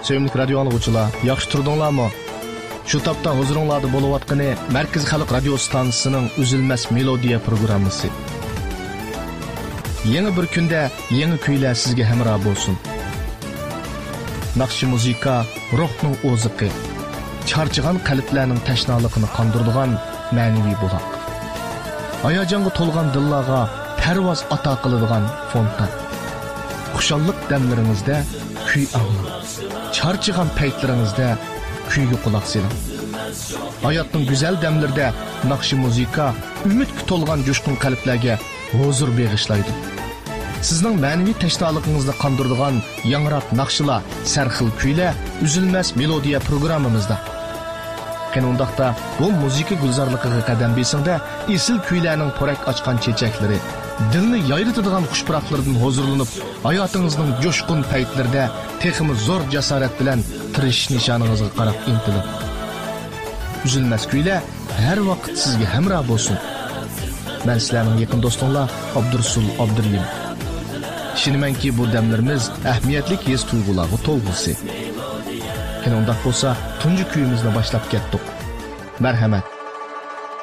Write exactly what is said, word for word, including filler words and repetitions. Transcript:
Sevimli radio anlıqçılar, yaxşı turdunlarmı? Şu tapda huzuringlarda bo'layotgani Markaz Xalq radio stansiyasining Uzilmas melodiya programmasi. Yangi bir kunda yangi kuylar sizga hamroh bo'lsin. Naqshi muzika ruhning o'ziqi, charchigan qalblarning tashnaligini qondiradigan ma'naviy buloq. Hayajonga to'lgan dillarga parvoz ato qiladigan fontan. Xushallik damlaringizda kuy anglang. Charchigan paytlaringizda kuyga quloq soling. Hayotning go'zal damlarida naqshi muzika umidga to'lgan jo'shqin qalblarga huzur bag'ishlaydi. Sizning ma'naviy tashnoligingizni qondiradigan yangroq naqshlar, sarxil kuylar Uzilmas melodiya programmamizda. Qanundaqda bu muzika gulzorligiga qadam besingda esil kuylarning porak ochgan chechaklari, dilni yayritadigan xushpuroqlardan huzurlanib, hayotingizning jo'shqin paytlarida texmi zo'r jasorat bilan tirishish nishoningizga qarab intilib. Uzilmas kuylar har vaqt sizga hamroh bo'lsin. Men sizlarning yaqin do'stinglar Abdursul Abduriyim. Ishonamanki bu damlarimiz ahamiyatli his tuyg'ularga to'lg'isi. Qanday bo'lsa, tunji kuyimizni boshlab ketdik. Marhamat.